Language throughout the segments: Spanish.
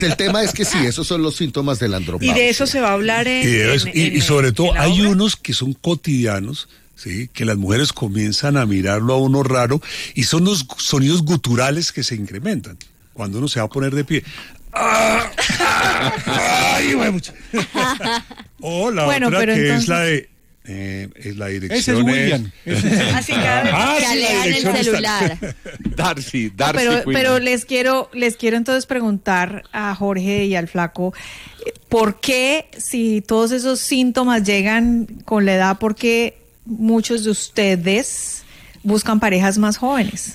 El tema es que sí, esos son los síntomas de la andropausia. Y de eso se va a hablar y sobre todo hay obra. unos que son cotidianos, ¿sí? Que las mujeres comienzan a mirarlo a uno raro y son los sonidos guturales que se incrementan cuando uno se va a poner de pie. ¡Ay, o la otra que entonces... es la dirección. Ese es William. Así cada vez que alejan el celular. Darcy pero les quiero entonces preguntar a Jorge y al Flaco, ¿por qué si todos esos síntomas llegan con la edad, por qué muchos de ustedes buscan parejas más jóvenes?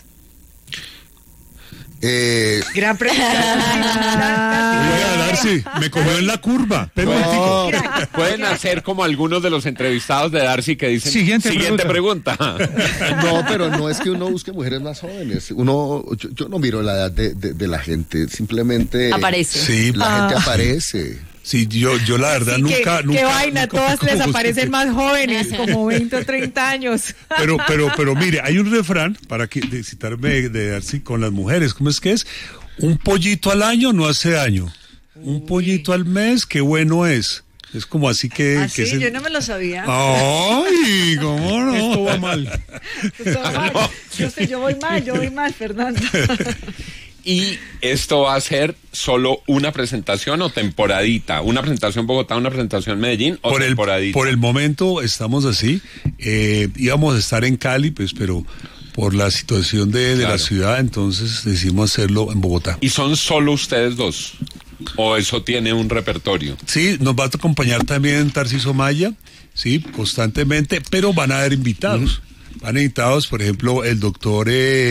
Gran pregunta. Darcy, me cogió en la curva. No, pueden hacer como algunos de los entrevistados de Darcy que dicen siguiente pregunta. No, pero no es que uno busque mujeres más jóvenes. Yo no miro la edad de la gente, simplemente aparece. Sí, la gente aparece. Sí, yo la verdad nunca... Qué vaina, todas les aparecen más jóvenes, como 20 o 30 años. Pero mire, hay un refrán, para citarme de Darcy, con las mujeres, ¿cómo es que es? Un pollito al año no hace daño. Un pollito al mes, qué bueno es. Es como así que... ¿Ah, sí? Yo no me lo sabía. ¡Ay! ¿Cómo no? Esto va mal. No. Yo voy mal, Fernando. Y esto va a ser solo una presentación o temporadita, una presentación en Bogotá, una presentación en Medellín o temporadita. Por el momento estamos así. Íbamos a estar en Cali, pues, pero por la situación de la ciudad, entonces decidimos hacerlo en Bogotá. ¿Y son solo ustedes dos? ¿O eso tiene un repertorio? Sí, nos va a acompañar también Tarcisio Maya, sí, constantemente, pero van a haber invitados. Van invitados, por ejemplo, el doctor...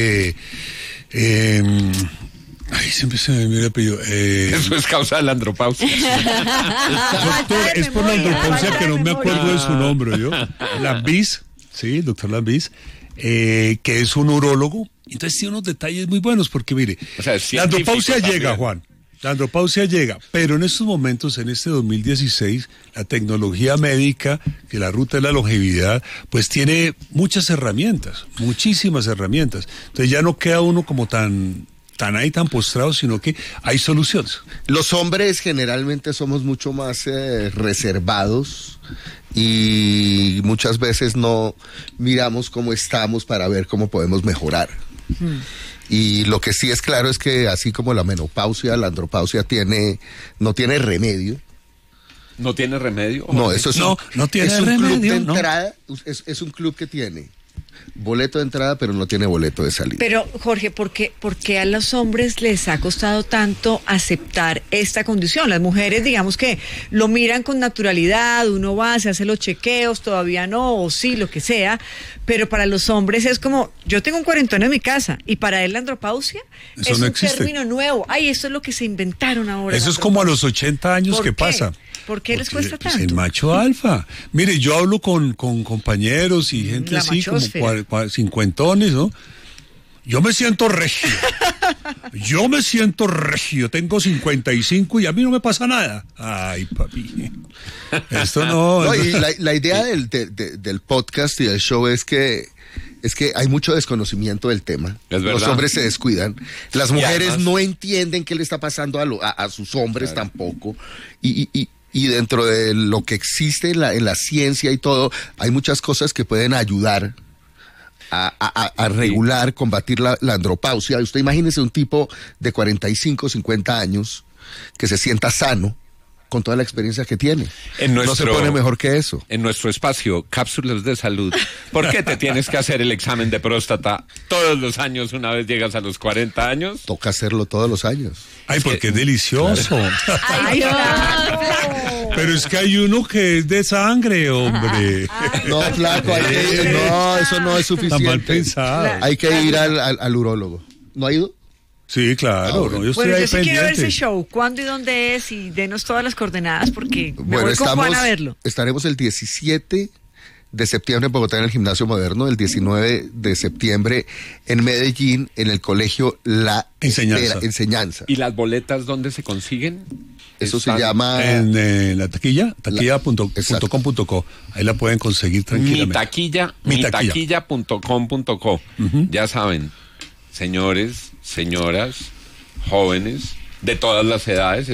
ay, siempre se me olvida el apellido. Eso es causa de la andropausia. Doctor, es por la andropausia que no me acuerdo de su nombre, ¿yo? Lambis, sí, el doctor Lambis, que es un urólogo. Entonces tiene unos detalles muy buenos, porque mire, o sea, la andropausia también llega, Juan. La andropausia llega, pero en estos momentos, en este 2016, la tecnología médica, que la ruta de la longevidad, pues tiene muchas herramientas, muchísimas herramientas. Entonces ya no queda uno como tan ahí, tan postrado, sino que hay soluciones. Los hombres generalmente somos mucho más reservados y muchas veces no miramos cómo estamos para ver cómo podemos mejorar. Y lo que sí es claro es que así como la menopausia, la andropausia no tiene remedio. ¿No tiene remedio? No, eso es no tiene es un remedio, club de no. entrada, es un club que tiene boleto de entrada, pero no tiene boleto de salida. Pero, Jorge, ¿por qué a los hombres les ha costado tanto aceptar esta condición? Las mujeres, digamos que lo miran con naturalidad, uno va, se hace los chequeos, todavía no, o sí, lo que sea, pero para los hombres es como, yo tengo un cuarentón en mi casa, y para él la andropausia eso es no un existe. término nuevo. Ay, esto es lo que se inventaron ahora. Eso es como a los 80 años que pasa. ¿Por qué les cuesta pues, tanto? el macho alfa. Mire, yo hablo con compañeros y gente La así machosfera. como cincuentones, ¿no? Yo me siento regio. Tengo 55 y a mí no me pasa nada. Ay, papi. Esto no... No, y la idea del podcast y del show es que hay mucho desconocimiento del tema. Los hombres se descuidan. Las mujeres además no entienden qué le está pasando a sus hombres tampoco. Y dentro de lo que existe en la ciencia y todo, hay muchas cosas que pueden ayudar a regular, combatir la andropausia. Usted imagínese un tipo de 45, 50 años que se sienta sano con toda la experiencia que tiene. No se pone mejor que eso. En nuestro espacio, Cápsulas de Salud, ¿por qué te tienes que hacer el examen de próstata todos los años una vez llegas a los 40 años? Toca hacerlo todos los años. Ay, porque es delicioso. Ay, Pero es que hay uno que es de sangre, hombre. No, flaco, no, eso no es suficiente. Está mal pensado. Hay que ir al urólogo. ¿No ha ido? Sí, claro. Bueno, yo estoy ahí yo sí pendiente. quiero ver ese show. ¿Cuándo y dónde es? Y denos todas las coordenadas porque me voy con Juan a verlo. Estaremos el 17 de septiembre en Bogotá en el Gimnasio Moderno, el 19 de septiembre en Medellín en el colegio La Enseñanza. ¿Y las boletas dónde se consiguen? Eso se llama... En la taquilla, taquilla.com.co. Ahí la pueden conseguir tranquilamente. Mitaquilla.com.co. Ya saben, señores, señoras, jóvenes, de todas las edades.